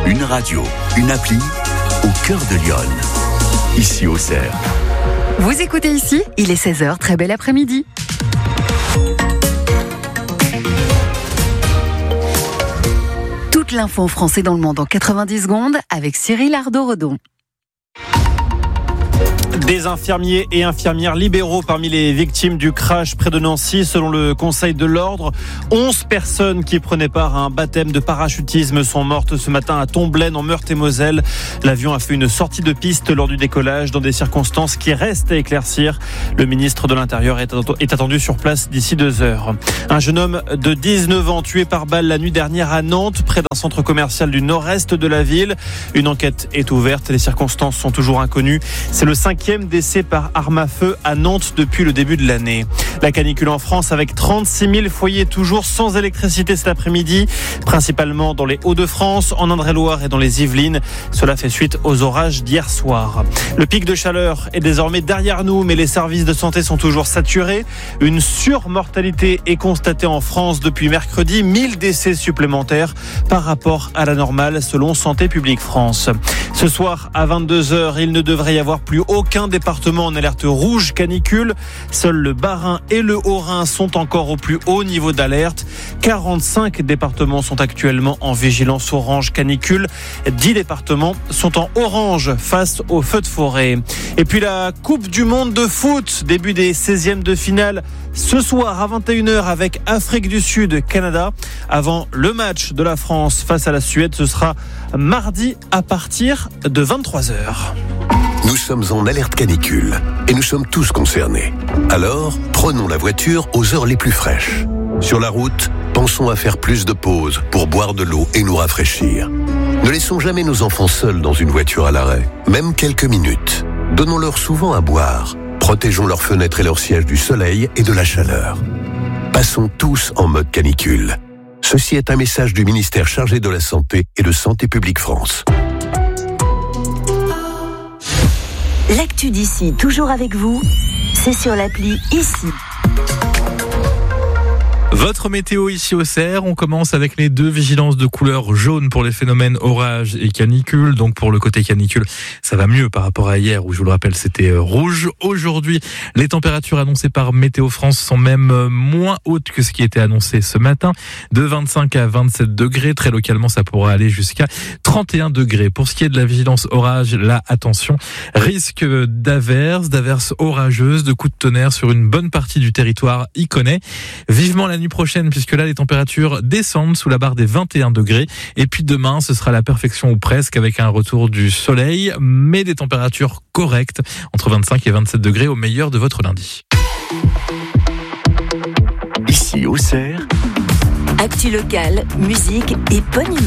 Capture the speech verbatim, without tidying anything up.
Une radio, une appli au cœur de Lyon. Ici Auxerre. Vous écoutez ici, il est seize heures, très bel après-midi. Toute l'info en français dans le monde en quatre-vingt-dix secondes avec Cyril Ardo-Redon. Des infirmiers et infirmières libéraux parmi les victimes du crash près de Nancy. Selon le Conseil de l'Ordre, onze personnes qui prenaient part à un baptême de parachutisme sont mortes ce matin à Tomblaine en Meurthe-et-Moselle. L'avion a fait une sortie de piste lors du décollage dans des circonstances qui restent à éclaircir. Le ministre de l'Intérieur est attendu sur place d'ici deux heures. Un jeune homme de dix-neuf ans tué par balle la nuit dernière à Nantes, près d'un centre commercial du nord-est de la ville. Une enquête est ouverte. Les circonstances sont toujours inconnues. C'est le cinquième décès par arme à feu à Nantes depuis le début de l'année. La canicule en France avec trente-six mille foyers toujours sans électricité cet après-midi, principalement dans les Hauts-de-France, en Indre-et-Loire et dans les Yvelines. Cela fait suite aux orages d'hier soir. Le pic de chaleur est désormais derrière nous, mais les services de santé sont toujours saturés. Une surmortalité est constatée en France depuis mercredi, mille décès supplémentaires par rapport à la normale selon Santé publique France. Ce soir à vingt-deux heures, il ne devrait y avoir plus aucun département en alerte rouge canicule. Seuls le Bas-Rhin et le Haut-Rhin sont encore au plus haut niveau d'alerte. quarante-cinq départements sont actuellement en vigilance orange canicule. dix départements sont en orange face aux feux de forêt. Et puis la Coupe du Monde de foot, début des seizièmes de finale ce soir à vingt et une heures avec Afrique du Sud, Canada. Avant le match de la France face à la Suède, ce sera mardi à partir de vingt-trois heures. Nous sommes en alerte canicule et nous sommes tous concernés. Alors, prenons la voiture aux heures les plus fraîches. Sur la route, pensons à faire plus de pauses pour boire de l'eau et nous rafraîchir. Ne laissons jamais nos enfants seuls dans une voiture à l'arrêt, même quelques minutes. Donnons-leur souvent à boire. Protégeons leurs fenêtres et leurs sièges du soleil et de la chaleur. Passons tous en mode canicule. Ceci est un message du ministère chargé de la Santé et de Santé publique France. L'actu d'ici, toujours avec vous, c'est sur l'appli Ici. Votre météo ici au Auxerre, on commence avec les deux vigilances de couleur jaune pour les phénomènes orage et canicule. Donc pour le côté canicule, ça va mieux par rapport à hier où je vous le rappelle c'était rouge. Aujourd'hui, les températures annoncées par Météo France sont même moins hautes que ce qui était annoncé ce matin. De vingt-cinq à vingt-sept degrés, très localement ça pourra aller jusqu'à trente et un degrés. Pour ce qui est de la vigilance orage, là attention, risque d'averses, d'averses orageuses, de coups de tonnerre sur une bonne partie du territoire iconais. Vivement la nuit prochaine, puisque là les températures descendent sous la barre des vingt et un degrés. Et puis demain, ce sera la perfection ou presque, avec un retour du soleil, mais des températures correctes, entre vingt-cinq et vingt-sept degrés au meilleur de votre lundi. Ici Auxerre. Actu locale, musique et bonne humeur.